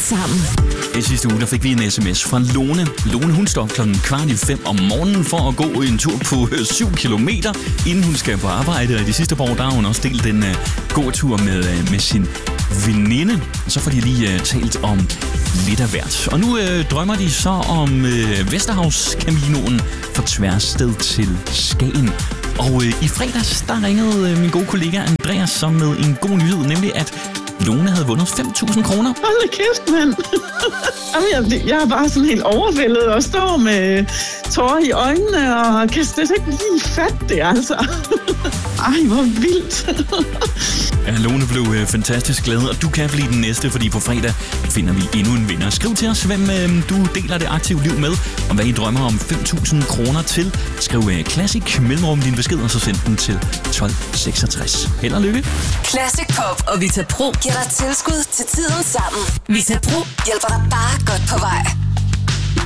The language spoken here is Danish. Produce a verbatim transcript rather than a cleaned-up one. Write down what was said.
sammen. I sidste uge der fik vi en sms fra Lone. Lone hun står klokken kvart i fem om morgenen for at gå en tur på syv kilometer, inden hun skal på arbejde. Og de sidste par år der har hun også delt en uh, gåtur med, uh, med sin veninde. Så får de lige uh, talt om lidt af hvert. Og nu uh, drømmer de så om uh, Vesterhavskaminoen fra Tværsted til Skagen. Og uh, i fredags der ringede uh, min gode kollega Andreas så med en god nyhed, nemlig at Lone havde vundet fem tusind kroner. Hold da kæft, mand. Jamen, jeg, jeg er bare sådan helt overvældet og står med tårer i øjnene og kan slet ikke lige fatte det, altså. Ej, hvor vildt. Ja, Lone blev øh, fantastisk glad, og du kan blive den næste, fordi på fredag finder vi endnu en vinder. Skriv til os, hvem øh, du deler det aktive liv med, og hvad I drømmer om fem tusind kroner til. Skriv øh, Classic mellemrum din besked, og så send den til tolv seksogtres. Held og lykke. Classic Pop og Vita Pro giver dig tilskud til tiden sammen. Vita Pro hjælper dig bare godt på vej.